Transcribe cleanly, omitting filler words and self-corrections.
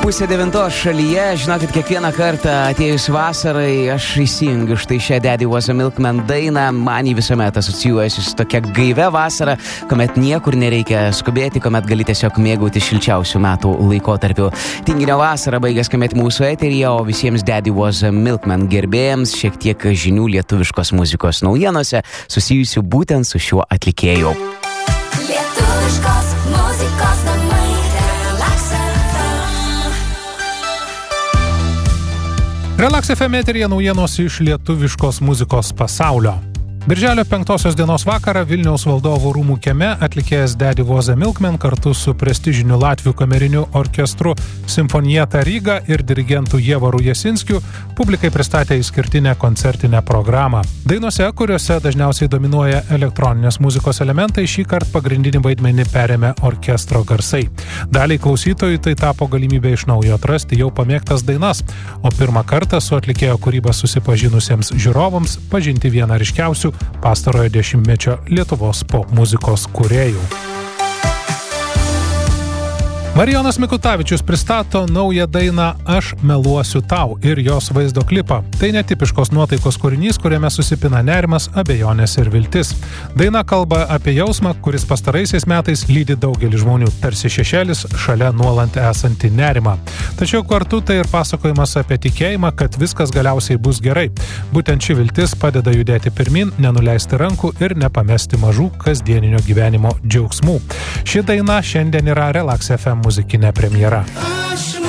8:30 šalyje. Žinokit, kiekvieną kartą atėjus vasarai aš įsijungiu štai šią Daddy Was a Milkman dainą. Man jį visuomet asocijuojasi su tokia gaivia vasara, kuomet niekur nereikia skubėti, kuomet gali tiesiog mėgauti šilčiausių metų laikotarpiu. Tinginio vasara baigė skambėti mūsų eteryje, o visiems Daddy Was a Milkman gerbėjams šiek tiek žinių lietuviškos muzikos naujienose susijusių būtent su šiuo atlikėju. Lietuviškos muzikos namai. Relax FM eteryje naujienos iš lietuviškos muzikos pasaulio. Birželio 5 dienos vakarą Vilniaus valdovų rūmų kieme atlikėjas Daddy Was a Milkman kartu su prestižiniu Latvių kameriniu orkestru Simfonieta Ryga ir dirigentu Ievaru Jasinskiu publikai pristatė išskirtinę koncertinę programą. Dainose, kuriuose dažniausiai dominuoja elektroninės muzikos elementai, šį kartą pagrindinį vaidmenį perėmė orkestro garsai. Daliai klausytojų tai tapo galimybė iš naujo atrasti jau pamėgtas dainas, o pirmą kartą su atlikėjo kūryba susipažinusiems žiūrovams pažinti vieną ryškiausių pastarojo dešimtmečio Lietuvos pop muzikos kūrėjų. Marijonas Mikutavičius pristato naują dainą Aš meluosiu tau ir jos vaizdo klipą. Tai netipiškos nuotaikos kūrinys, kuriame susipina nerimas, abejonės ir viltis. Daina kalba apie jausmą, kuris pastaraisiais metais lydi daugelį žmonių, tarsi šešėlis šalia nuolant esantį nerimą. Tačiau kartu tai ir pasakojimas apie tikėjimą, kad viskas galiausiai bus gerai. Būtent ši viltis padeda judėti pirmin, nenuleisti rankų ir nepamesti mažų kasdieninio gyvenimo džiaugsmų. Ši daina šiandien yra Relax FM muzikinė premjera. Aš